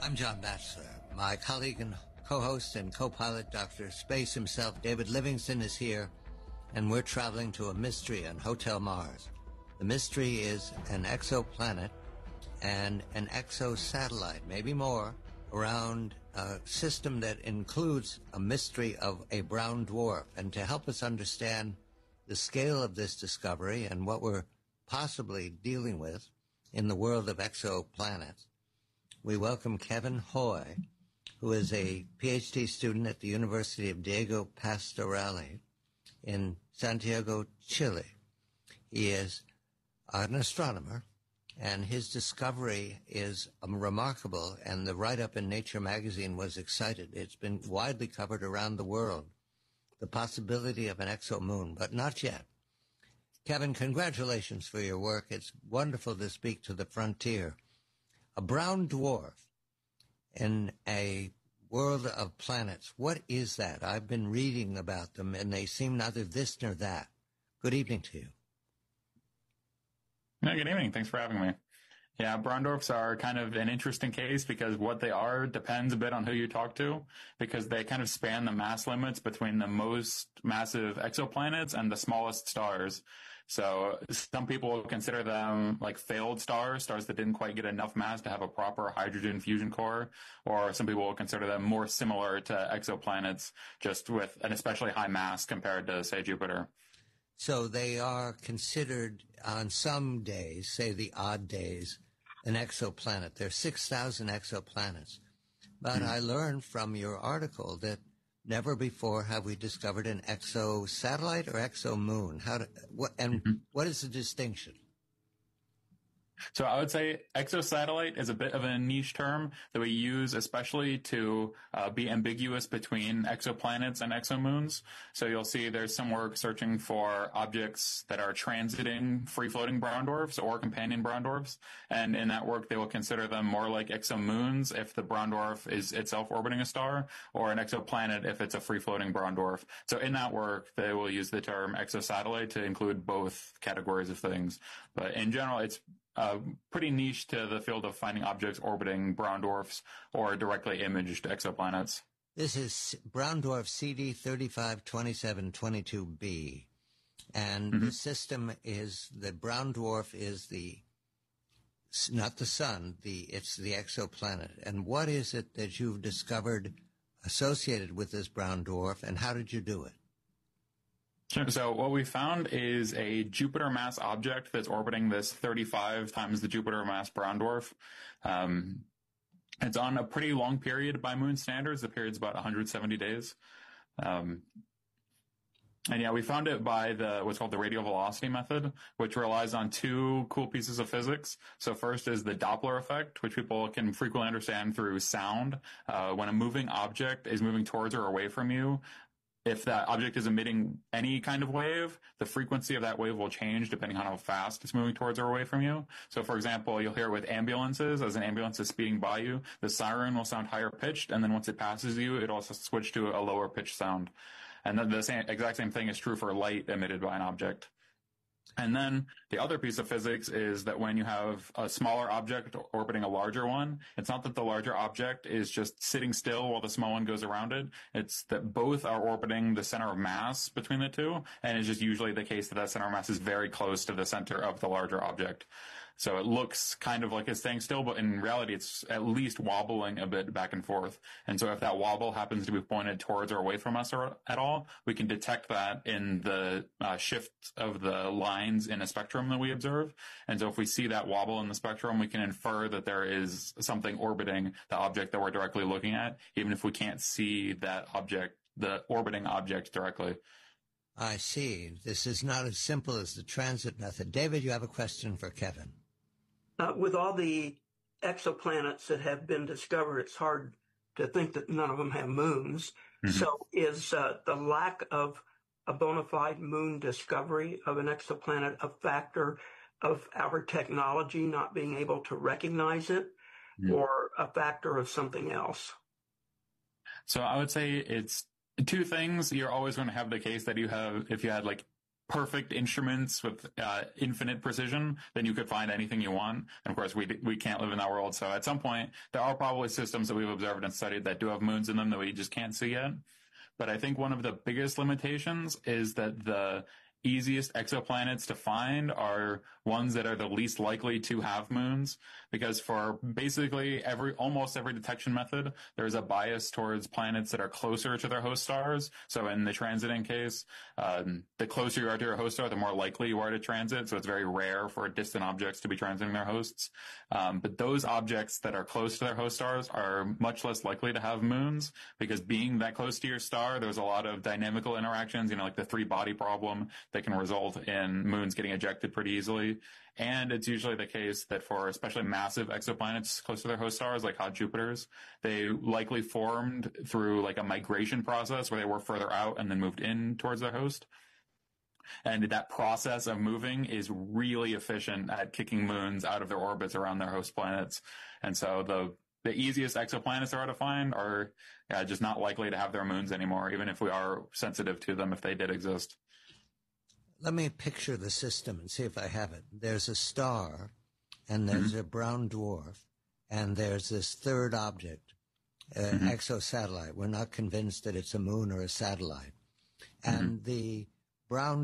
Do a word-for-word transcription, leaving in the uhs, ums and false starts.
I'm John Batchelor. My colleague and co-host and co-pilot, Doctor Space himself, David Livingston, is here, and we're traveling to a mystery on Hotel Mars. The mystery is an exoplanet and an exosatellite, maybe more, around a system that includes a mystery of a brown dwarf. And to help us understand the scale of this discovery and what we're possibly dealing with in the world of exoplanets, we welcome Kevin Hoy, who is a PhD student at the University of Diego Pastorale in Santiago, Chile. He is an astronomer, and his discovery is um, remarkable, and the write-up in Nature magazine was excited. It's been widely covered around the world, the possibility of an exomoon, but not yet. Kevin, congratulations for your work. It's wonderful to speak to the frontier. A brown dwarf in a world of planets. What is that? I've been reading about them, and they seem neither this nor that. Good evening to you. Yeah, good evening. Thanks for having me. Yeah, brown dwarfs are kind of an interesting case because what they are depends a bit on who you talk to, because they kind of span the mass limits between the most massive exoplanets and the smallest stars. So some people consider them like failed stars, stars that didn't quite get enough mass to have a proper hydrogen fusion core, or some people will consider them more similar to exoplanets, just with an especially high mass compared to, say, Jupiter. So they are considered on some days, say the odd days, an exoplanet. There are six thousand exoplanets. But mm-hmm. I learned from your article that never before have we discovered an exosatellite or exomoon. How do, what, and mm-hmm. what is the distinction? So I would say exosatellite is a bit of a niche term that we use especially to uh, be ambiguous between exoplanets and exomoons. So you'll see there's some work searching for objects that are transiting free-floating brown dwarfs or companion brown dwarfs. And in that work, they will consider them more like exomoons if the brown dwarf is itself orbiting a star, or an exoplanet if it's a free-floating brown dwarf. So in that work, they will use the term exosatellite to include both categories of things. But in general, it's Uh, pretty niche to the field of finding objects orbiting brown dwarfs or directly imaged exoplanets. This is brown dwarf C D thirty-five twenty-seven twenty-two b, and mm-hmm. the system is the brown dwarf is the not the sun, the it's the exoplanet. And what is it that you've discovered associated with this brown dwarf, and how did you do it? So what we found is a Jupiter mass object that's orbiting this thirty-five times the Jupiter mass brown dwarf. Um, it's on a pretty long period by moon standards. The period's about one hundred seventy days. Um, and yeah, we found it by the what's called the radial velocity method, which relies on two cool pieces of physics. So first is the Doppler effect, which people can frequently understand through sound. Uh, when a moving object is moving towards or away from you, if that object is emitting any kind of wave, the frequency of that wave will change depending on how fast it's moving towards or away from you. So, for example, you'll hear it with ambulances. As an ambulance is speeding by you, the siren will sound higher pitched, and then once it passes you, it'll also switch to a lower pitched sound. And the same, exact same thing is true for light emitted by an object. And then the other piece of physics is that when you have a smaller object orbiting a larger one, it's not that the larger object is just sitting still while the small one goes around it. It's that both are orbiting the center of mass between the two. And it's just usually the case that that center of mass is very close to the center of the larger object. So it looks kind of like it's staying still, but in reality, it's at least wobbling a bit back and forth. And so if that wobble happens to be pointed towards or away from us or at all, we can detect that in the uh, shift of the lines in a spectrum that we observe. And so if we see that wobble in the spectrum, we can infer that there is something orbiting the object that we're directly looking at, even if we can't see that object, the orbiting object directly. I see. This is not as simple as the transit method. David, you have a question for Kevin. Uh, with all the exoplanets that have been discovered, it's hard to think that none of them have moons. Mm-hmm. So is uh, the lack of a bona fide moon discovery of an exoplanet a factor of our technology not being able to recognize it, mm-hmm. or a factor of something else? So I would say it's two things. You're always going to have the case that you have, if you had like perfect instruments with uh, infinite precision, then you could find anything you want. And of course, we we can't live in that world. So at some point, there are probably systems that we've observed and studied that do have moons in them that we just can't see yet. But I think one of the biggest limitations is that the easiest exoplanets to find are ones that are the least likely to have moons, because for basically every almost every detection method, there's a bias towards planets that are closer to their host stars. So in the transiting case, um, the closer you are to your host star, the more likely you are to transit. So it's very rare for distant objects to be transiting their hosts. Um, but those objects that are close to their host stars are much less likely to have moons, because being that close to your star, there's a lot of dynamical interactions, you know, like the three body problem that can result in moons getting ejected pretty easily. And it's usually the case that for especially massive exoplanets close to their host stars, like hot Jupiters, they likely formed through like a migration process where they were further out and then moved in towards their host. And that process of moving is really efficient at kicking moons out of their orbits around their host planets. And so the the easiest exoplanets there are to find are uh, just not likely to have their moons anymore, even if we are sensitive to them if they did exist. Let me picture the system and see if I have it. There's a star, and there's mm-hmm. a brown dwarf, and there's this third object, uh, mm-hmm. exosatellite. We're not convinced that it's a moon or a satellite. Mm-hmm. And the brown